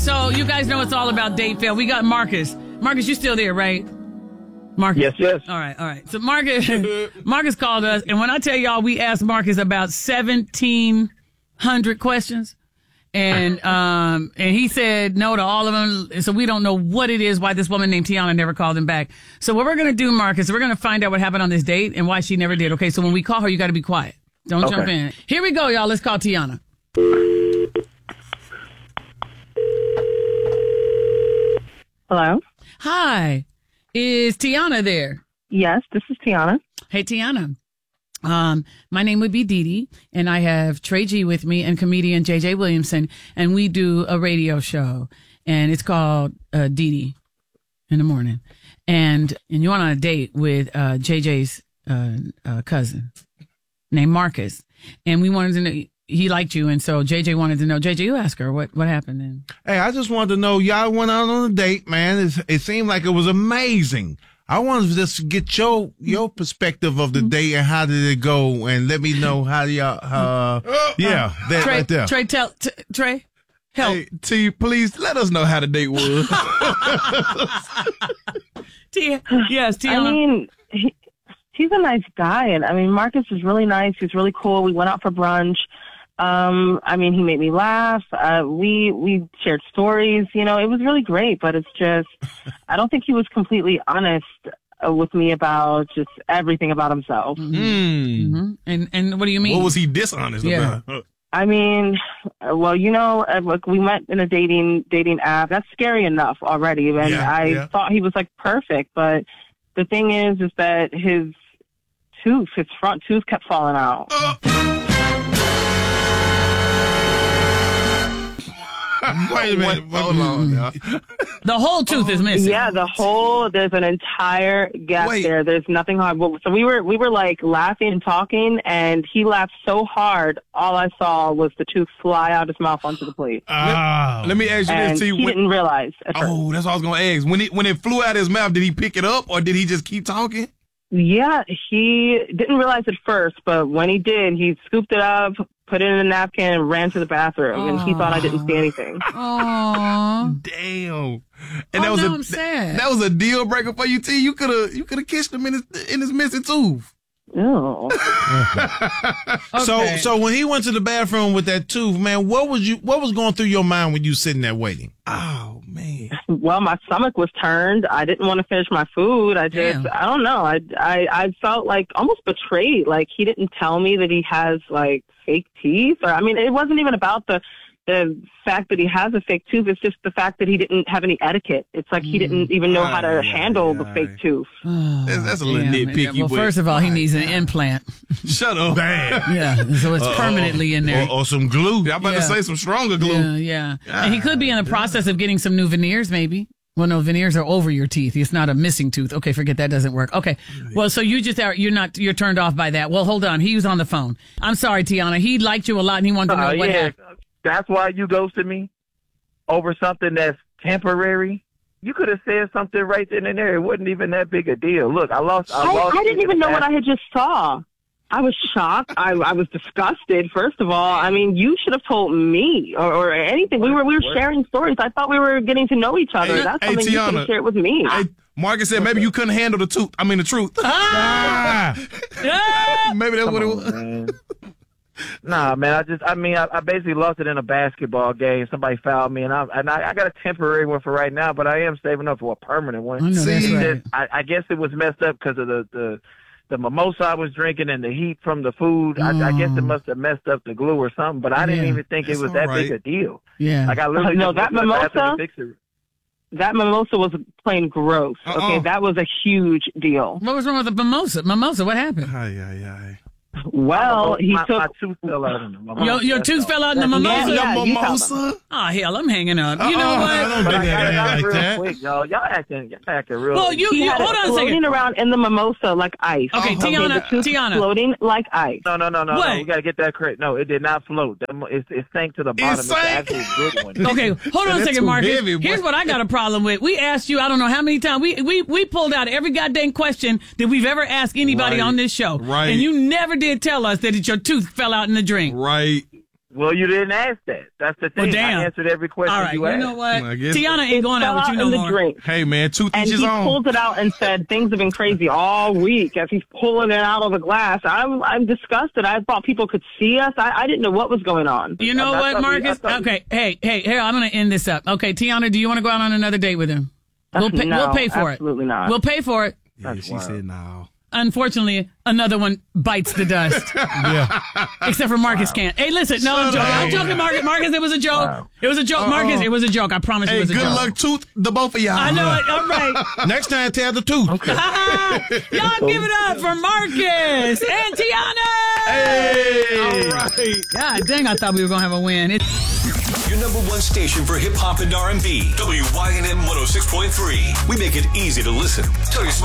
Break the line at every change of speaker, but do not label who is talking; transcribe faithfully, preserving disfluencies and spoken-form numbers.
So you guys know it's all about date fail. We got Marcus. Marcus, you still there, right? Marcus.
Yes, yes.
All right, all right. So Marcus, Marcus called us, and when I tell y'all, we asked Marcus about seventeen hundred questions, and um, and he said no to all of them. So we don't know what it is why this woman named Tiana never called him back. So what we're gonna do, Marcus, we're gonna find out what happened on this date and why she never did. Okay, so when we call her, you got to be quiet. Don't
Okay.
jump in. Here we go, y'all. Let's call Tiana.
Hello?
Hi, is Tiana there?
Yes, this is Tiana.
Hey, Tiana. Um, my name would be Dee Dee, and I have Trey G with me and comedian J J Williamson, and we do a radio show, and it's called uh, Dee Dee in the morning. And and you went on a date with uh, J J's uh, uh, cousin named Marcus, and we wanted to know, he liked you, and so J J wanted to know, J J, you ask her, what, what happened then?
Hey, I just wanted to know, y'all went out on a date, man. It's, it seemed like it was amazing. I wanted to just get your your perspective of the date and how did it go, and let me know how y'all, uh, yeah, that
Trey,
right there.
Trey, tell, t- Trey, help.
Hey, T, please let us know how the date was.
T- yes, Tiana.
I mean, he, he's a nice guy. And I mean, Marcus is really nice. He's really cool. We went out for brunch. Um, I mean, he made me laugh. Uh, we, we shared stories, you know, it was really great, but it's just, I don't think he was completely honest uh, with me about just everything about himself.
Mm.
Mm-hmm. And, and what do you mean?
What was he dishonest
Yeah.
about?
I mean, uh, well, you know, uh, look, we met in a dating, dating app. That's scary enough already. And
Yeah,
I
yeah.
thought he was like perfect, but the thing is, is that his tooth, his front tooth kept falling out.
Wait a minute, hold on now.
The whole tooth is missing.
Yeah, the whole, there's an entire gap
Wait.
there. There's nothing hard. Well, so we were, we were like laughing and talking, and he laughed so hard, all I saw was the tooth fly out his mouth onto the plate.
Oh.
Let me ask you
And
this, T.
he
When,
didn't realize at first.
oh, that's what I was going to ask. When it, when it flew out his mouth, did he pick it up or did he just keep talking?
Yeah, he didn't realize at first, but when he did, he scooped it up, put it in a napkin, and ran to the bathroom, and he thought I didn't see anything.
Aww.
Damn.
Oh,
And that was
now
a
I'm sad.
that was a deal breaker for you, T. You could have you could have kissed him in his in his missing tooth.
Ew.
So,
Okay.
so when he went to the bathroom with that tooth, man, what was you, what was going through your mind when you sitting there waiting?
Oh man.
Well, my stomach was turned. I didn't want to finish my food. I just,
Damn.
I don't know. I, I, I felt like almost betrayed. Like he didn't tell me that he has like fake teeth. Or I mean, it wasn't even about the the fact that he has a fake tooth. It's just the fact that he didn't have any etiquette. It's like he didn't even know how to
Aye,
handle
aye,
the
aye.
fake tooth.
That's, that's a little
Damn.
nitpicky.
Well,
but-
first of all, he needs an implant.
Shut up.
Damn.
Yeah, so it's permanently in there.
Or, or some glue.
I'm about
Yeah.
to say some stronger glue.
Yeah, yeah. And he could be in the process of getting some new veneers, maybe. Well, no, veneers are over your teeth. It's not a missing tooth. Okay, forget that doesn't work. Okay. Well, so you just are, you're not, you're turned off by that. Well, hold on. He was on the phone. I'm sorry, Tiana. He liked you a lot and he wanted to know
Uh,
what
yeah,
happened.
that's why you ghosted me over something that's temporary. You could have said something right then and there. It wasn't even that big a deal. Look, I lost. I,
I,
lost
I didn't even know what I had just saw. I was shocked. I, I was disgusted. First of all, I mean, you should have told me or, or anything. We were we were sharing stories. I thought we were getting to know each other.
Hey,
Uh,
That's
hey,
something you could
Tiana.
have shared with me.
Hey, Marcus said maybe you couldn't handle the truth. I mean the truth.
Ah.
Ah!
Maybe that's
Come
what it
on,
was.
man. Nah, man. I just, I mean, I, I basically lost it in a basketball game. Somebody fouled me, and I, and I, I got a temporary one for right now, but I am saving up for a permanent one.
I know that's
See,
right.
I, I guess it was messed up because of the, the the mimosa I was drinking and the heat from the food. I, I guess it must have messed up the glue or something, but I didn't
Yeah.
even think it
That's
was that
all
big
right.
a deal.
Yeah.
Like I literally
No,
just
that
went to the bathroom
mimosa?
to fix it.
That mimosa was plain gross.
Uh-uh.
Okay, that was a huge deal.
What was wrong with the mimosa? Mimosa, what happened?
Ay, ay, ay.
Well, he
my,
took.
my tooth fell out in the mimosa.
Your, your
That's
tooth
all.
fell out in the
Yeah,
mimosa?
yeah, you tell
Mimosa?
Oh, hell, I'm hanging up. You know
Uh-uh,
what?
I don't
But
do
I got
that
it out
like
real
that.
quick, y'all. Y'all acting, y'all acting real.
Well, you,
He
you
had
hold
it
on a
floating
second.
around in the mimosa like ice.
Okay, Tiana,
the tooth
Tiana.
floating like ice.
No, no, no, no,
What?
no. We gotta get that correct. No, it did not float. That mo- It, it sank to the bottom. It's the
sank?
actual good one.
Okay, hold on a
That's
second,
too
Marcus.
heavy, boy.
Here's what I got a problem with. We asked you, I don't know how many times, we we we pulled out every goddamn question that we've ever asked anybody
Right,
on this show.
right.
And you never did tell us that your tooth fell out in the drink.
Right.
Well, you didn't ask that. That's the thing.
Well, damn.
I answered every question
All right,
you
you
asked.
know what?
I guess-
Tiana ain't going out
Fell
with you
out
no
in the
more.
drink.
Hey, man, two
And
each
he
his own.
pulled it out and said things have been crazy all week as he's pulling it out of the glass. I'm I'm disgusted. I thought people could see us. I, I didn't know what was going on.
You know
I- I
what,
thought we- I
Marcus?
thought we-
Okay, hey, hey, here, I'm going to end this up. Okay, Tiana, do you want to go out on another date with him? We'll pay,
No,
we'll pay for
absolutely
it.
not.
We'll pay for it.
Yeah,
That's
she
wild.
said no.
Unfortunately, another one bites the dust.
Yeah.
Except for Marcus can't. Hey, listen, no, I'm
Shut
joking. I'm
up.
joking, Marcus. Marcus, it was a joke.
Wow.
It was a joke, Marcus. It was a joke. I promise you
Hey,
it was a
good
joke.
luck, Tooth, the both of y'all.
I know it. All right.
Next time, tell the truth.
Y'all give it up for Marcus and Tiana.
Hey. All right.
God dang, I thought we were going to have a win. It-
Your number one station for hip hop and R and B. W Y N M one oh six point three. We make it easy to listen. Tell your